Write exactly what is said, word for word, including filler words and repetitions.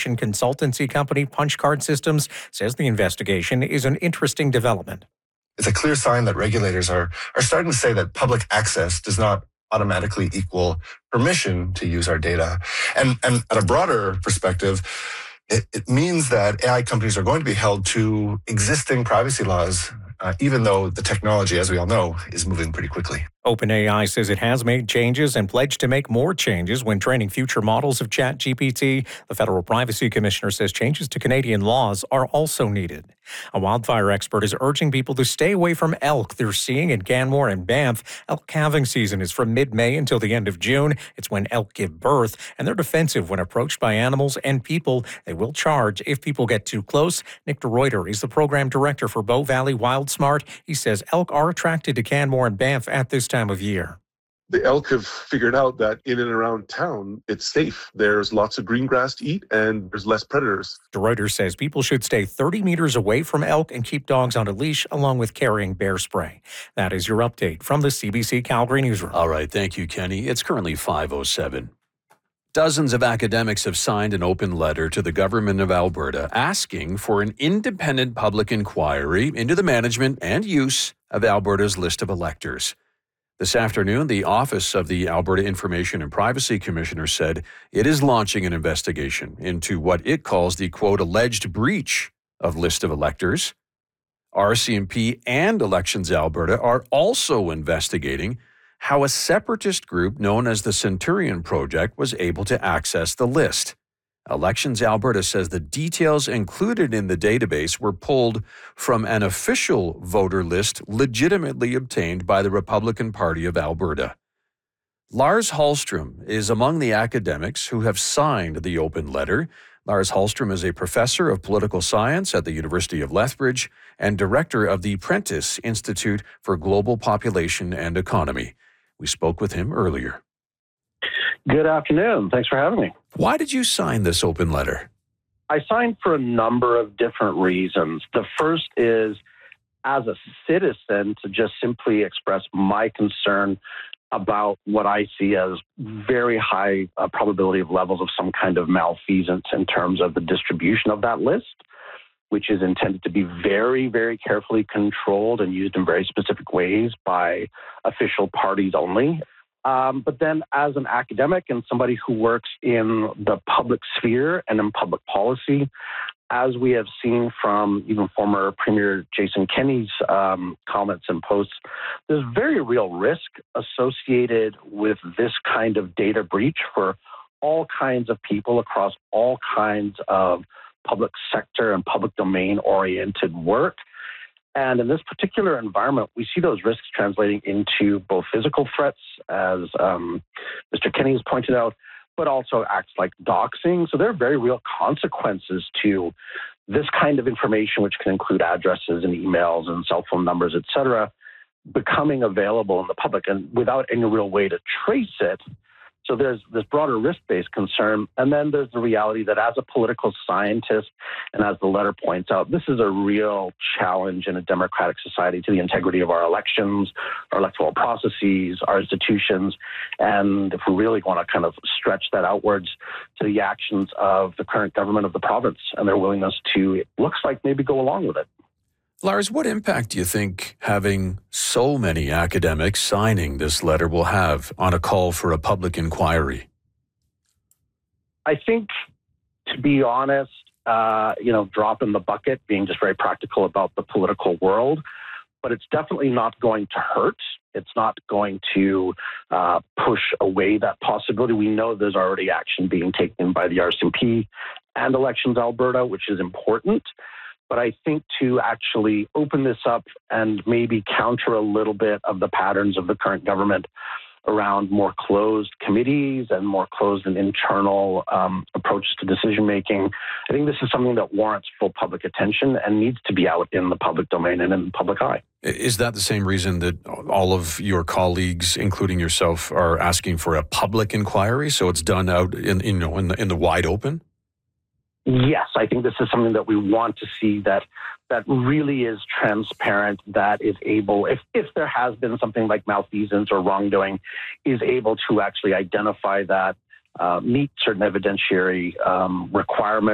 investigation consultancy company Punchcard Systems says the investigation is an interesting development. It's a clear sign that regulators are, are starting to say that public access does not automatically equal permission to use our data. And, and at a broader perspective, it, it means that A I companies are going to be held to existing privacy laws, uh, even though the technology, as we all know, is moving pretty quickly. OpenAI says it has made changes and pledged to make more changes when training future models of ChatGPT. The federal privacy commissioner says changes to Canadian laws are also needed. A wildfire expert is urging people to stay away from elk they're seeing in Canmore and Banff. Elk calving season is from mid-May until the end of June. It's when elk give birth, and they're defensive when approached by animals and people. They will charge if people get too close. Nick DeReuter is the program director for Bow Valley WildSmart. He says elk are attracted to Canmore and Banff at this time of year. The elk have figured out that in and around town, it's safe. There's lots of green grass to eat and there's less predators. DeReuter says people should stay thirty meters away from elk and keep dogs on a leash, along with carrying bear spray. That is your update from the C B C Calgary Newsroom. All right, thank you, Kenny. It's currently five oh seven. Dozens of academics have signed an open letter to the government of Alberta asking for an independent public inquiry into the management and use of Alberta's list of electors. This afternoon, the Office of the Alberta Information and Privacy Commissioner said it is launching an investigation into what it calls the, quote, alleged breach of list of electors. R C M P and Elections Alberta are also investigating how a separatist group known as the Centurion Project was able to access the list. Elections Alberta says the details included in the database were pulled from an official voter list legitimately obtained by the Republican Party of Alberta. Lars Hallström is among the academics who have signed the open letter. Lars Hallström is a professor of political science at the University of Lethbridge and director of the Prentice Institute for Global Population and Economy. We spoke with him earlier. Good afternoon. Thanks for having me. Why did you sign this open letter? I signed for a number of different reasons. The first is, as a citizen, to just simply express my concern about what I see as very high uh, probability of levels of some kind of malfeasance in terms of the distribution of that list, which is intended to be very, very carefully controlled and used in very specific ways by official parties only. Um, but then as an academic and somebody who works in the public sphere and in public policy, as we have seen from even former Premier Jason Kenney's um, comments and posts, there's very real risk associated with this kind of data breach for all kinds of people across all kinds of public sector and public domain oriented work. And in this particular environment, we see those risks translating into both physical threats, as um, Mister Kenney has pointed out, but also acts like doxing. So there are very real consequences to this kind of information, which can include addresses and emails and cell phone numbers, et cetera, becoming available in the public and without any real way to trace it. So there's this broader risk-based concern. And then there's the reality that as a political scientist, and as the letter points out, this is a real challenge in a democratic society to the integrity of our elections, our electoral processes, our institutions. And if we really want to kind of stretch that outwards to the actions of the current government of the province and their willingness to, it looks like, maybe go along with it. Lars, what impact do you think having so many academics signing this letter will have on a call for a public inquiry? I think, to be honest, uh, you know, drop in the bucket, being just very practical about the political world, but it's definitely not going to hurt. It's not going to uh, push away that possibility. We know there's already action being taken by the R C M P and Elections Alberta, which is important. But I think to actually open this up and maybe counter a little bit of the patterns of the current government around more closed committees and more closed and internal um, approaches to decision making, I think this is something that warrants full public attention and needs to be out in the public domain and in the public eye. Is that the same reason that all of your colleagues, including yourself, are asking for a public inquiry, so it's done out in, you know, in the, in the wide open? Yes, I think this is something that we want to see that that really is transparent, that is able, if, if there has been something like malfeasance or wrongdoing, is able to actually identify that, uh, meet certain evidentiary um, requirements.